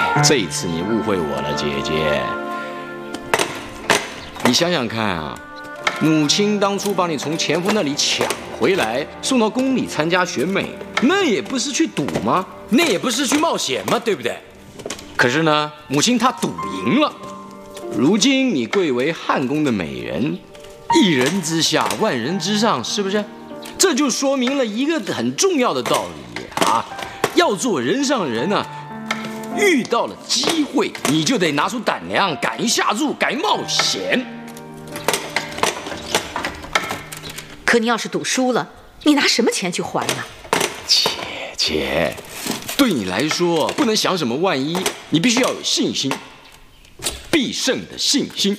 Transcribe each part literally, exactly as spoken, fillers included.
这一次你误会我了，姐姐。你想想看啊，母亲当初把你从前夫那里抢回来，送到宫里参加选美，那也不是去赌吗？ 那也不是去冒险吗？对不对？ 可是呢，母亲她赌赢了。如今你贵为汉宫的美人，一人之下，万人之上，是不是？这就说明了一个很重要的道理啊，要做人上人啊。遇到了机会，你就得拿出胆量，敢于下注，敢于冒险。 可你要是赌输了，你拿什么钱去还呢？ 姐姐，对你来说不能想什么万一，你必须要有信心，必胜的信心。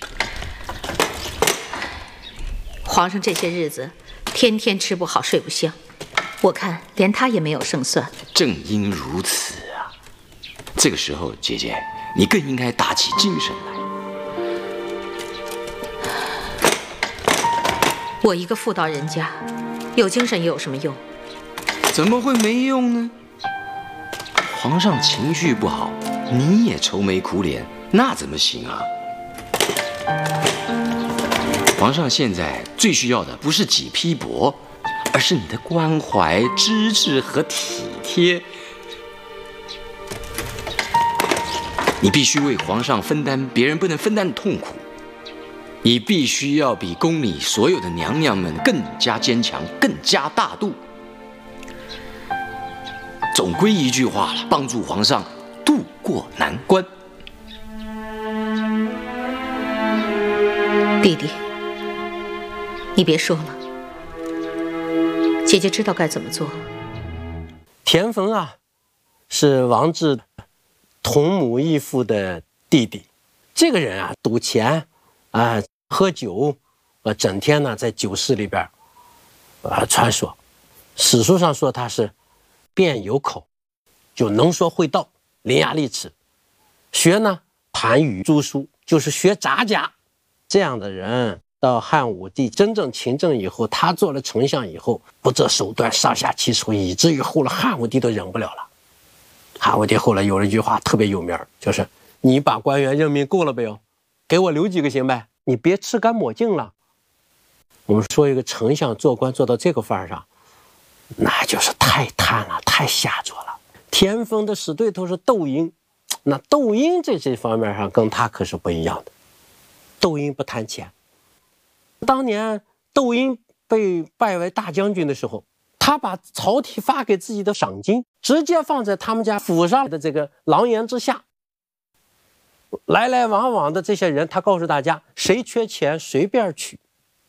皇上这些日子天天吃不好睡不香，我看连他也没有胜算。 正因如此啊，这个时候姐姐你更应该打起精神来。 我一个妇道人家，有精神又有什么用？ 怎么会没用呢？皇上情绪不好，你也愁眉苦脸，那怎么行啊？皇上现在最需要的不是几匹帛，而是你的关怀、支持和体贴。你必须为皇上分担别人不能分担的痛苦，你必须要比宫里所有的娘娘们更加坚强，更加大度。总归一句话了，帮助皇上渡过难关。 弟弟，你别说了，姐姐知道该怎么做。 田丰啊，是王志同母异父的弟弟。这个人啊，赌钱啊，喝酒，呃，整天呢在酒肆里边啊穿梭。史书上说他是辩有口，就能说会道，伶牙俐齿。学呢盘语诸书，就是学杂家。这样的人到汉武帝真正勤政以后，他做了丞相以后，不择手段，上下其手，以至于后来汉武帝都忍不了了。汉武帝后来有了一句话特别有名，就是你把官员任命够了没有？给我留几个行呗，你别吃干抹净了。我们说一个丞相做官做到这个份上，那就是太贪了，太下作了。田丰的死对头是窦婴，那窦婴在这方面上跟他可是不一样的。窦婴不贪钱，当年窦婴被拜为大将军的时候，他把朝廷发给自己的赏金直接放在他们家府上的这个廊檐之下，来来往往的这些人，他告诉大家谁缺钱随便取。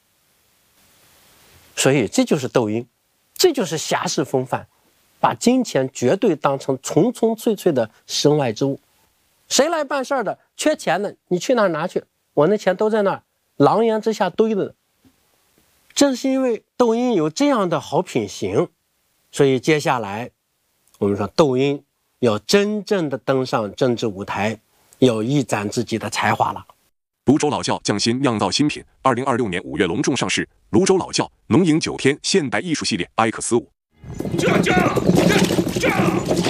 所以这就是窦婴，这就是侠士风范，把金钱绝对当成纯纯粹粹的身外之物。谁来办事儿的缺钱的，你去那儿拿去，我那钱都在那儿廊檐之下堆着。正是因为窦婴有这样的好品行，所以接下来我们说窦婴要真正的登上政治舞台，要一展自己的才华了。 泸州老窖匠心酿造新品，二零二六年五月隆重上市。泸州老窖浓饮九天现代艺术系列 I 克斯五。 这这这这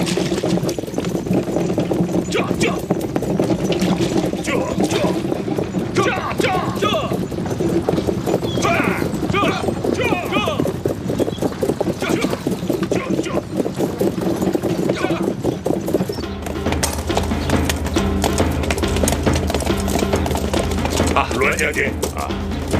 这这这这这这。啊，栾将军啊！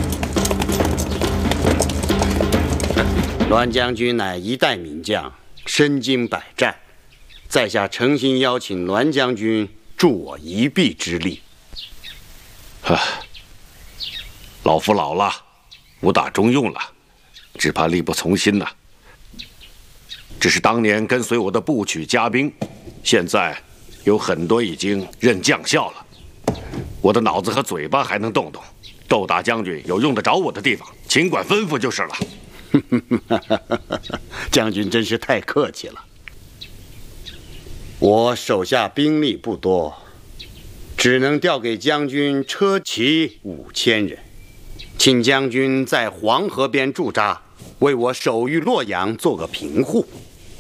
栾将军乃一代名将，身经百战，在下诚心邀请栾将军助我一臂之力。 唉，老夫老了，武打中用了，只怕力不从心呐。只是当年跟随我的部曲家兵，现在有很多已经任将校了。我的脑子和嘴巴还能动动，窦大将军有用得着我的地方，尽管吩咐就是了。 将军真是太客气了。我手下兵力不多，只能调给将军车骑五千人，请将军在黄河边驻扎，为我守御洛阳做个平护。